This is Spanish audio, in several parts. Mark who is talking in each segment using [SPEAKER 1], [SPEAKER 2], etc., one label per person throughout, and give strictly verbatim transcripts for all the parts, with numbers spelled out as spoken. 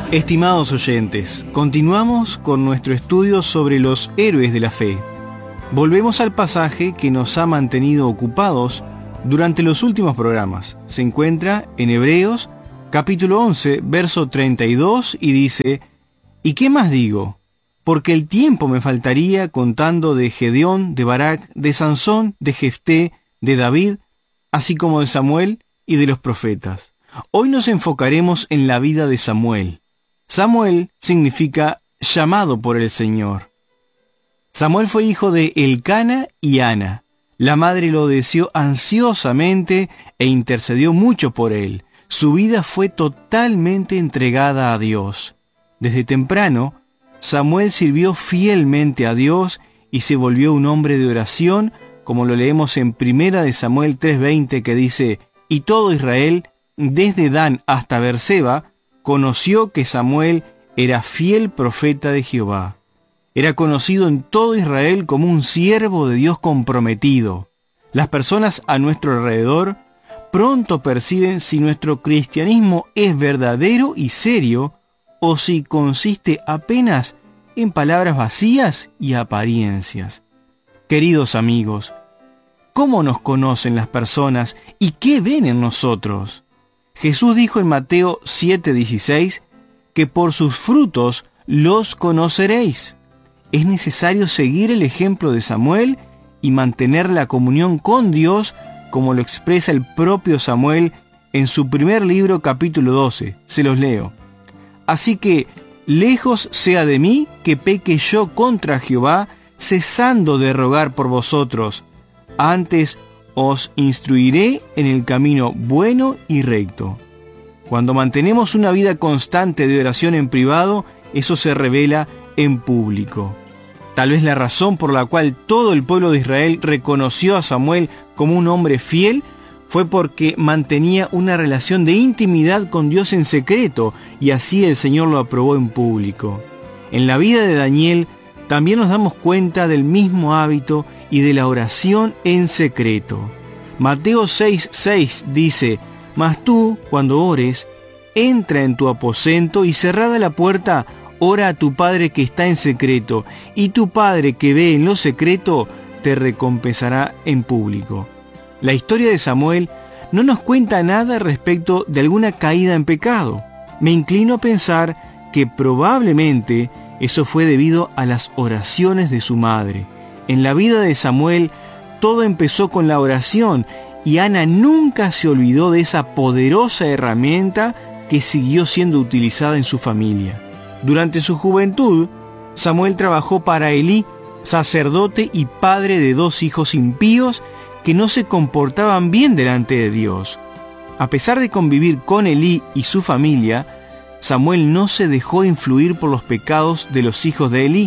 [SPEAKER 1] Estimados oyentes, continuamos con nuestro estudio sobre los héroes de la fe. Volvemos al pasaje que nos ha mantenido ocupados durante los últimos programas. Se encuentra en Hebreos, capítulo once, verso treinta y dos, y dice: ¿Y qué más digo? Porque el tiempo me faltaría contando de Gedeón, de Barak, de Sansón, de Jefté, de David, así como de Samuel y de los profetas. Hoy nos enfocaremos en la vida de Samuel. Samuel significa llamado por el Señor. Samuel fue hijo de Elcana y Ana. La madre lo deseó ansiosamente e intercedió mucho por él. Su vida fue totalmente entregada a Dios. Desde temprano, Samuel sirvió fielmente a Dios y se volvió un hombre de oración, como lo leemos en Primera de Samuel tres veinte, que dice: «Y todo Israel, desde Dan hasta Berseba, conoció que Samuel era fiel profeta de Jehová». Era conocido en todo Israel como un siervo de Dios comprometido. Las personas a nuestro alrededor pronto perciben si nuestro cristianismo es verdadero y serio o si consiste apenas en palabras vacías y apariencias. Queridos amigos, ¿cómo nos conocen las personas y qué ven en nosotros? Jesús dijo en Mateo siete dieciséis que por sus frutos los conoceréis. Es necesario seguir el ejemplo de Samuel y mantener la comunión con Dios, como lo expresa el propio Samuel en su primer libro, capítulo doce. Se los leo. «Así que, lejos sea de mí que peque yo contra Jehová, cesando de rogar por vosotros. Antes os instruiré en el camino bueno y recto». Cuando mantenemos una vida constante de oración en privado, eso se revela en público. Tal vez la razón por la cual todo el pueblo de Israel reconoció a Samuel como un hombre fiel fue porque mantenía una relación de intimidad con Dios en secreto, y así el Señor lo aprobó en público. En la vida de Daniel también nos damos cuenta del mismo hábito y de la oración en secreto. Mateo seis seis dice: «Mas tú, cuando ores, entra en tu aposento y cerrada la puerta, ora a tu Padre que está en secreto, y tu Padre que ve en lo secreto te recompensará en público». La historia de Samuel no nos cuenta nada respecto de alguna caída en pecado. Me inclino a pensar que probablemente eso fue debido a las oraciones de su madre. En la vida de Samuel todo empezó con la oración, y Ana nunca se olvidó de esa poderosa herramienta que siguió siendo utilizada en su familia. Durante su juventud, Samuel trabajó para Elí, sacerdote y padre de dos hijos impíos que no se comportaban bien delante de Dios. A pesar de convivir con Elí y su familia, Samuel no se dejó influir por los pecados de los hijos de Elí.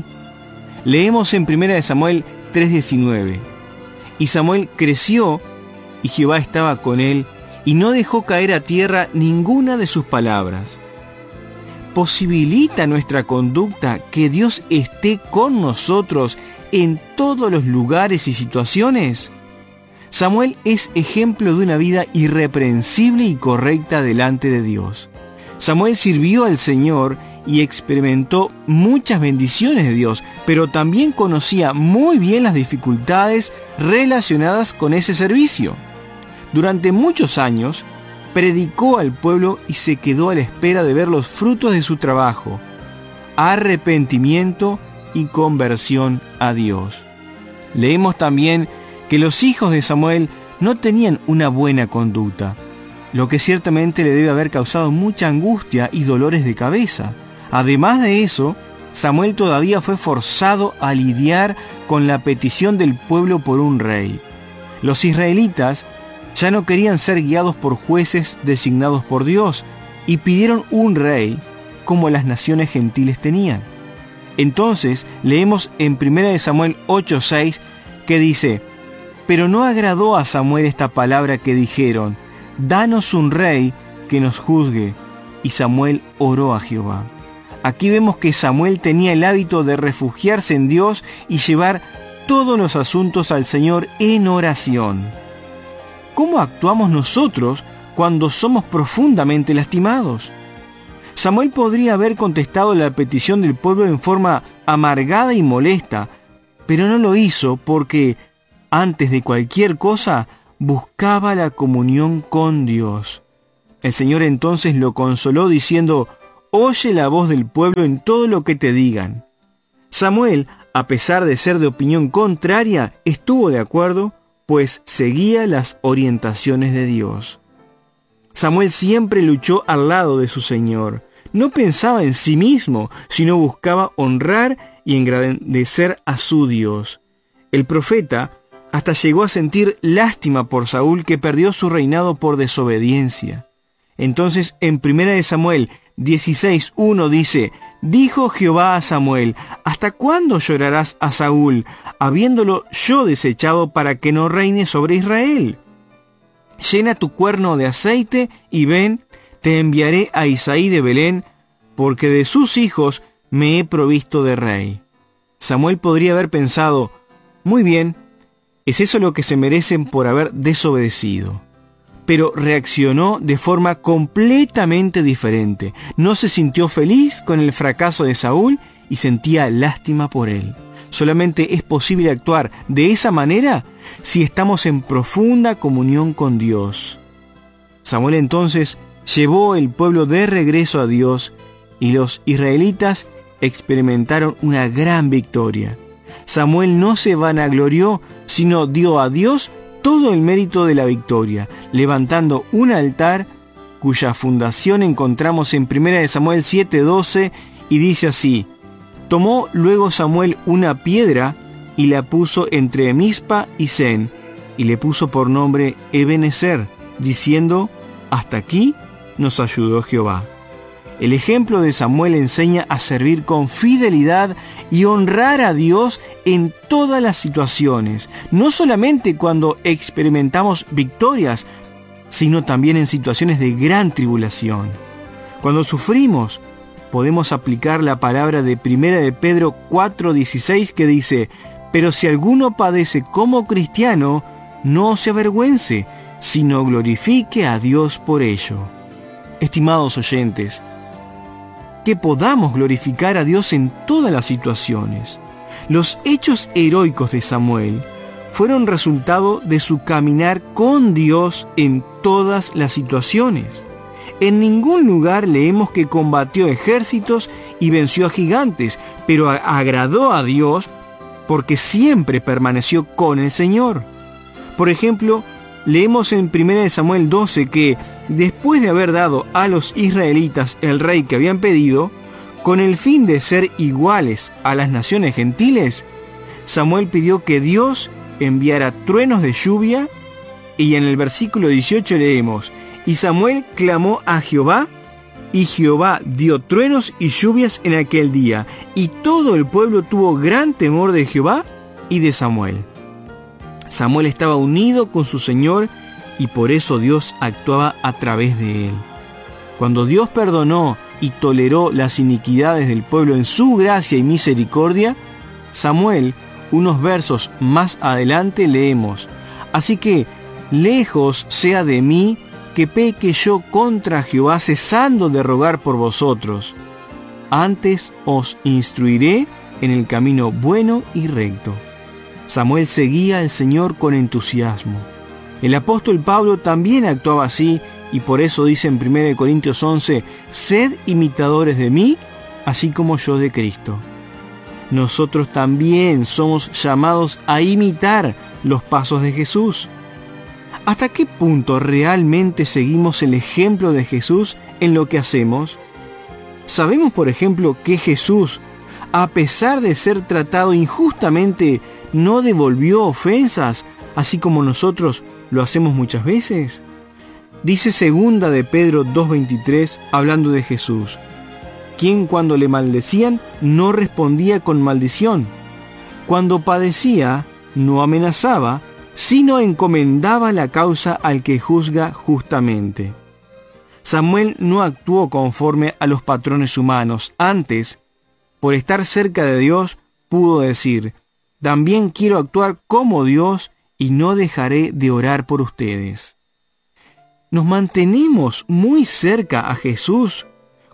[SPEAKER 1] Leemos en Primera de Samuel tres diecinueve: «Y Samuel creció, y Jehová estaba con él, y no dejó caer a tierra ninguna de sus palabras». ¿Posibilita nuestra conducta que Dios esté con nosotros en todos los lugares y situaciones? Samuel es ejemplo de una vida irreprensible y correcta delante de Dios. Samuel sirvió al Señor y experimentó muchas bendiciones de Dios, pero también conocía muy bien las dificultades relacionadas con ese servicio. Durante muchos años, predicó al pueblo y se quedó a la espera de ver los frutos de su trabajo: arrepentimiento y conversión a Dios. Leemos también que los hijos de Samuel no tenían una buena conducta, lo que ciertamente le debe haber causado mucha angustia y dolores de cabeza. Además de eso, Samuel todavía fue forzado a lidiar con la petición del pueblo por un rey. Los israelitas ya no querían ser guiados por jueces designados por Dios y pidieron un rey como las naciones gentiles tenían. Entonces leemos en Primera de Samuel ocho seis que dice: «Pero no agradó a Samuel esta palabra que dijeron: danos un rey que nos juzgue. Y Samuel oró a Jehová». Aquí vemos que Samuel tenía el hábito de refugiarse en Dios y llevar todos los asuntos al Señor en oración. ¿Cómo actuamos nosotros cuando somos profundamente lastimados? Samuel podría haber contestado la petición del pueblo en forma amargada y molesta, pero no lo hizo porque, antes de cualquier cosa, buscaba la comunión con Dios. El Señor entonces lo consoló diciendo: «Oye la voz del pueblo en todo lo que te digan». Samuel, a pesar de ser de opinión contraria, estuvo de acuerdo, pues seguía las orientaciones de Dios. Samuel siempre luchó al lado de su Señor. No pensaba en sí mismo, sino buscaba honrar y engrandecer a su Dios. El profeta hasta llegó a sentir lástima por Saúl, que perdió su reinado por desobediencia. Entonces, en primera de Samuel dieciséis uno dice: «Dijo Jehová a Samuel: ¿Hasta cuándo llorarás a Saúl, habiéndolo yo desechado para que no reine sobre Israel? Llena tu cuerno de aceite y ven, te enviaré a Isaí de Belén, porque de sus hijos me he provisto de rey». Samuel podría haber pensado: «Muy bien, ¿es eso lo que se merecen por haber desobedecido?». Pero reaccionó de forma completamente diferente. No se sintió feliz con el fracaso de Saúl y sentía lástima por él. Solamente es posible actuar de esa manera si estamos en profunda comunión con Dios. Samuel entonces llevó el pueblo de regreso a Dios y los israelitas experimentaron una gran victoria. Samuel no se vanaglorió, sino dio a Dios todo el mérito de la victoria, levantando un altar cuya fundación encontramos en primera de Samuel siete doce, y dice así: «Tomó luego Samuel una piedra y la puso entre Mizpa y Sen, y le puso por nombre Ebenezer, diciendo: hasta aquí nos ayudó Jehová». El ejemplo de Samuel enseña a servir con fidelidad y honrar a Dios en todas las situaciones, no solamente cuando experimentamos victorias, sino también en situaciones de gran tribulación. Cuando sufrimos, podemos aplicar la palabra de primera de Pedro cuatro dieciséis, que dice: «Pero si alguno padece como cristiano, no se avergüence, sino glorifique a Dios por ello». Estimados oyentes, que podamos glorificar a Dios en todas las situaciones. Los hechos heroicos de Samuel fueron resultado de su caminar con Dios en todas las situaciones. En ningún lugar leemos que combatió ejércitos y venció a gigantes, pero agradó a Dios porque siempre permaneció con el Señor. Por ejemplo, leemos en primera de Samuel doce que, después de haber dado a los israelitas el rey que habían pedido, con el fin de ser iguales a las naciones gentiles, Samuel pidió que Dios enviara truenos de lluvia, y en el versículo dieciocho leemos: «Y Samuel clamó a Jehová, y Jehová dio truenos y lluvias en aquel día, y todo el pueblo tuvo gran temor de Jehová y de Samuel». Samuel estaba unido con su Señor y por eso Dios actuaba a través de él. Cuando Dios perdonó y toleró las iniquidades del pueblo en su gracia y misericordia, Samuel, unos versos más adelante, leemos: «Así que, lejos sea de mí que peque yo contra Jehová, cesando de rogar por vosotros. Antes os instruiré en el camino bueno y recto». Samuel seguía al Señor con entusiasmo. El apóstol Pablo también actuaba así, y por eso dice en primera de Corintios once: «Sed imitadores de mí, así como yo de Cristo». Nosotros también somos llamados a imitar los pasos de Jesús. ¿Hasta qué punto realmente seguimos el ejemplo de Jesús en lo que hacemos? Sabemos, por ejemplo, que Jesús, a pesar de ser tratado injustamente, no devolvió ofensas, así como nosotros lo hacemos muchas veces. Dice segunda de Pedro dos veintitrés, hablando de Jesús: «Quien cuando le maldecían no respondía con maldición. Cuando padecía no amenazaba, sino encomendaba la causa al que juzga justamente». Samuel no actuó conforme a los patrones humanos. Antes, por estar cerca de Dios, pudo decir: «También quiero actuar como Dios y no dejaré de orar por ustedes». Nos mantenemos muy cerca a Jesús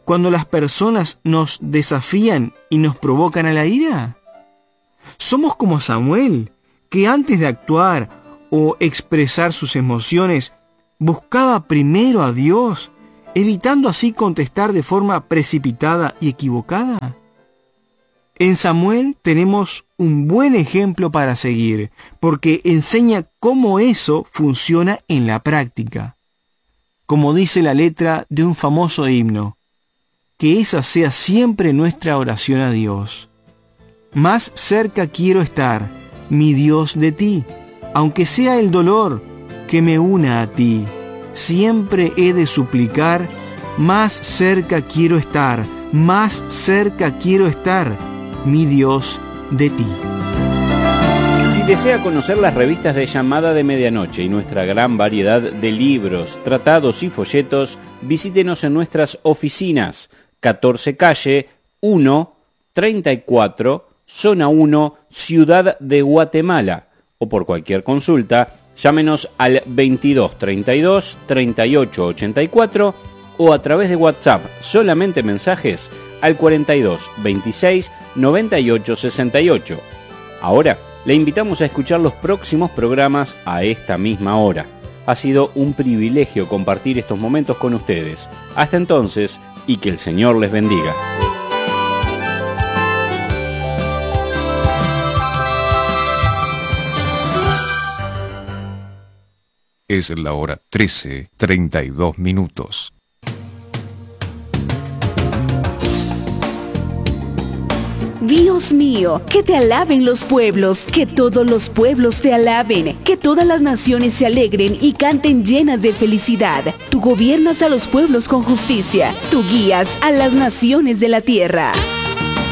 [SPEAKER 1] cuando las personas nos desafían y nos provocan a la ira? Somos como Samuel, que antes de actuar o expresar sus emociones, buscaba primero a Dios, evitando así contestar de forma precipitada y equivocada. En Samuel tenemos un buen ejemplo para seguir, porque enseña cómo eso funciona en la práctica. Como dice la letra de un famoso himno, que esa sea siempre nuestra oración a Dios. Más cerca quiero estar, mi Dios, de ti, aunque sea el dolor que me una a ti. Siempre he de suplicar, más cerca quiero estar, más cerca quiero estar, mi Dios, de ti.
[SPEAKER 2] Si desea conocer las revistas de Llamada de Medianoche y nuestra gran variedad de libros, tratados y folletos, visítenos en nuestras oficinas, catorce calle uno, treinta y cuatro, zona uno, Ciudad de Guatemala, o por cualquier consulta, llámenos al veintidós treinta y dos, treinta y ocho ochenta y cuatro o a través de WhatsApp, solamente mensajes, al cuarenta y dos veintiséis noventa y ocho sesenta y ocho. Ahora le invitamos a escuchar los próximos programas a esta misma hora. Ha sido un privilegio compartir estos momentos con ustedes. Hasta entonces, y que el Señor les bendiga.
[SPEAKER 3] Es la hora trece, treinta y dos minutos.
[SPEAKER 4] Dios mío, que te alaben los pueblos, que todos los pueblos te alaben, que todas las naciones se alegren y canten llenas de felicidad. Tú gobiernas a los pueblos con justicia, tú guías a las naciones de la tierra.